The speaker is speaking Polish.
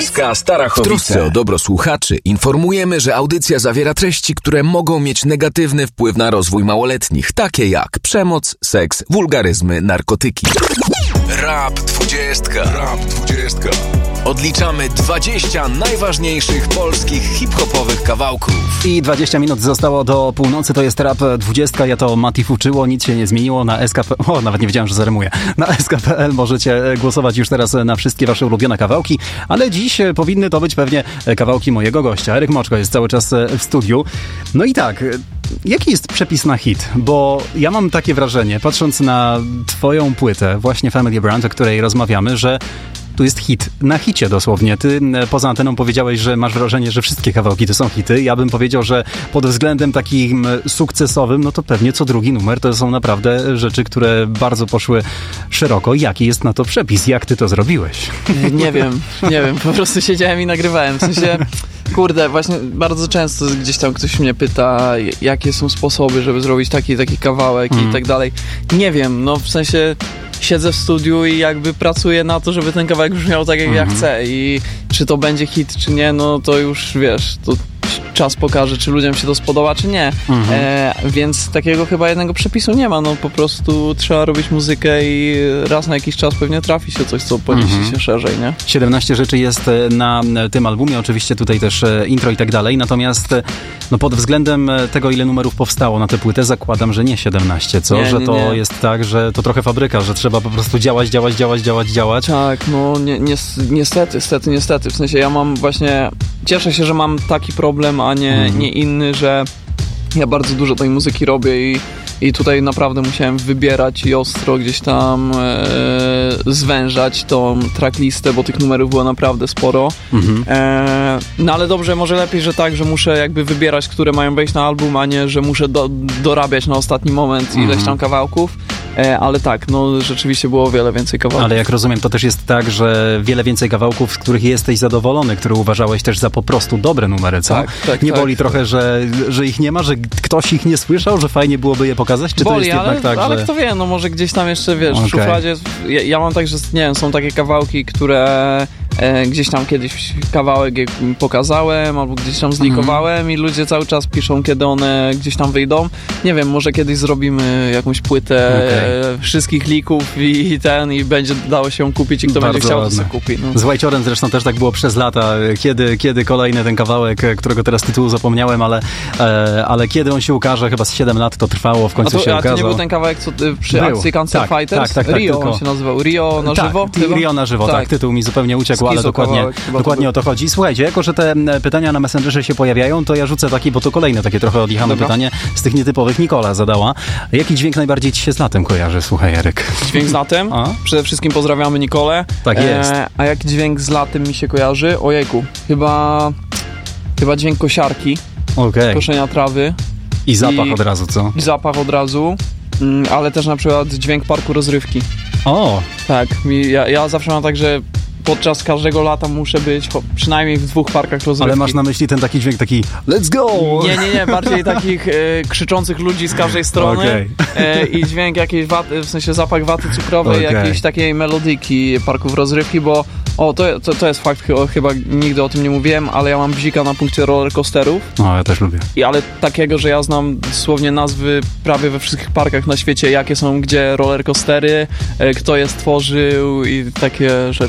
SK Starachowice. W trosce o dobro słuchaczy informujemy, że audycja zawiera treści, które mogą mieć negatywny wpływ na rozwój małoletnich, takie jak przemoc, seks, wulgaryzmy, narkotyki. Rap 20. Odliczamy 20 najważniejszych polskich hip-hopowych kawałków. I 20 minut zostało do północy, to jest Rap 20. Ja to Mati Fuczyło, nic się nie zmieniło na SK.pl. O, nawet nie wiedziałem, że zarymuję. Na SK.pl możecie głosować już teraz na wszystkie wasze ulubione kawałki, ale dziś powinny to być pewnie kawałki mojego gościa. Eryk Moczko jest cały czas w studiu. No i tak, jaki jest przepis na hit? Bo ja mam takie wrażenie, patrząc na twoją płytę, właśnie Family Brand, o której rozmawiamy, że tu jest hit na hicie dosłownie. Ty poza anteną powiedziałeś, że masz wrażenie, że wszystkie kawałki to są hity. Ja bym powiedział, że pod względem takim sukcesowym, no to pewnie co drugi numer to są naprawdę rzeczy, które bardzo poszły szeroko. Jaki jest na to przepis? Jak ty to zrobiłeś? Nie wiem. Po prostu siedziałem i nagrywałem. W sensie, kurde, właśnie bardzo często gdzieś tam ktoś mnie pyta, jakie są sposoby, żeby zrobić taki kawałek i tak dalej. Nie wiem, no w sensie siedzę w studiu i jakby pracuję na to, żeby ten kawałek brzmiał tak, jak ja chcę. I czy to będzie hit, czy nie, no to już, wiesz, to czas pokaże, czy ludziom się to spodoba, czy nie. Więc takiego chyba jednego przepisu nie ma. No po prostu trzeba robić muzykę i raz na jakiś czas pewnie trafi się coś, co podniesie się szerzej, nie? 17 rzeczy jest na tym albumie, oczywiście tutaj też intro i tak dalej, natomiast no pod względem tego, ile numerów powstało na tę płytę, zakładam, że nie 17, co? Nie, że nie, to nie. jest tak, że to trochę fabryka, że trzeba po prostu działać. Tak, no niestety. W sensie ja mam właśnie, cieszę się, że mam taki problem, a nie inny, że ja bardzo dużo tej muzyki robię i tutaj naprawdę musiałem wybierać i ostro gdzieś tam zwężać tą tracklistę, bo tych numerów było naprawdę sporo. No ale dobrze, może lepiej, że tak, że muszę jakby wybierać, które mają wejść na album, a nie, że muszę dorabiać na ostatni moment ileś tam kawałków. Ale tak, no rzeczywiście było o wiele więcej kawałków. Ale jak rozumiem, to też jest tak, że wiele więcej kawałków, z których jesteś zadowolony, które uważałeś też za po prostu dobre numery, co? Tak, nie boli trochę, że ich nie ma, że ktoś ich nie słyszał, że fajnie byłoby je pokazać? Czy boli, to jest jednak tak, ale że... kto wie, no może gdzieś tam jeszcze, wiesz, w szufladzie. Ja mam tak, że nie wiem, są takie kawałki, które gdzieś tam kiedyś kawałek pokazałem albo gdzieś tam zlikowałem i ludzie cały czas piszą, kiedy one gdzieś tam wyjdą. Nie wiem, może kiedyś zrobimy jakąś płytę wszystkich lików i będzie dało się ją kupić i kto będzie chciał, to sobie kupi. No. Z Whiteorem zresztą też tak było przez lata. Kiedy kolejny ten kawałek, którego teraz tytułu zapomniałem, ale kiedy on się ukaże, chyba z 7 lat to trwało, w końcu się ukazał. A to nie był ten kawałek, co przy akcji Cancer Fighters? Tak, Rio tylko... on się nazywał. Rio na żywo? Rio na żywo, tak. Tytuł mi zupełnie uciekł, ale dokładnie o to chodzi. Słuchajcie, jako że te pytania na Messengerze się pojawiają, to ja rzucę taki, bo to kolejne takie trochę odjechane pytanie z tych nietypowych. Nikola zadała. Jaki dźwięk najbardziej ci się z latem kojarzy? Słuchaj, Eryk. Dźwięk z latem? Przede wszystkim pozdrawiamy Nikolę. Tak jest. A jaki dźwięk z latem mi się kojarzy? Ojejku, chyba dźwięk kosiarki. Koszenia trawy. I zapach od razu, co? I zapach od razu, ale też na przykład dźwięk parku rozrywki. O! Tak, ja zawsze mam tak, że podczas każdego lata muszę być przynajmniej w 2 parkach rozrywki. Ale masz na myśli ten taki dźwięk, taki let's go! Nie, bardziej takich krzyczących ludzi z każdej strony i dźwięk jakiejś waty, w sensie zapach waty cukrowej, jakiejś takiej melodyki parków rozrywki, bo to jest fakt, chyba nigdy o tym nie mówiłem, ale ja mam bzika na punkcie rollercoasterów. No, ja też lubię. Ale takiego, że ja znam dosłownie nazwy prawie we wszystkich parkach na świecie, jakie są gdzie rollercoastery, kto je stworzył i takie rzeczy.